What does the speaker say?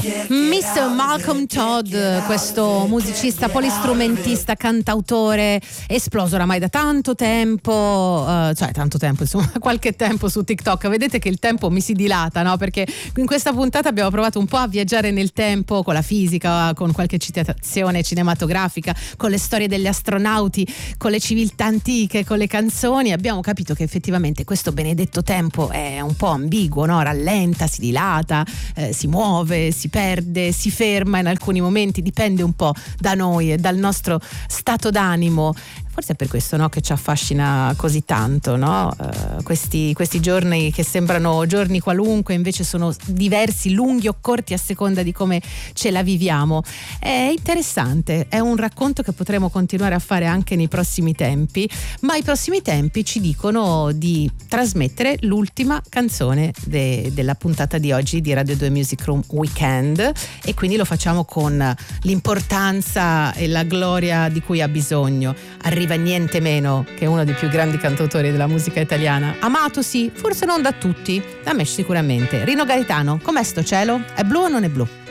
Mr. Malcolm Todd, questo musicista, polistrumentista, cantautore, esploso oramai da tanto tempo, insomma, qualche tempo su TikTok. Vedete che il tempo mi si dilata, no? Perché in questa puntata abbiamo provato un po' a viaggiare nel tempo con la fisica, con qualche citazione cinematografica, con le storie degli astronauti, con le civiltà antiche, con le canzoni. Abbiamo capito che effettivamente questo benedetto tempo è un po' ambiguo, no? Rallenta, si dilata, si muove, si perde, si ferma in alcuni momenti, dipende un po' da noi e dal nostro stato d'animo. Forse è per questo, no, che ci affascina così tanto, no? Questi giorni che sembrano giorni qualunque, invece sono diversi, lunghi o corti a seconda di come ce la viviamo. È interessante, è un racconto che potremo continuare a fare anche nei prossimi tempi, ma i prossimi tempi ci dicono di trasmettere l'ultima canzone della puntata di oggi di Radio 2 Music Room Weekend, e quindi lo facciamo con l'importanza e la gloria di cui ha bisogno. Arriva niente meno che uno dei più grandi cantautori della musica italiana, amato sì, forse non da tutti, da me sicuramente, Rino Gaetano. Com'è sto cielo? È blu o non è blu?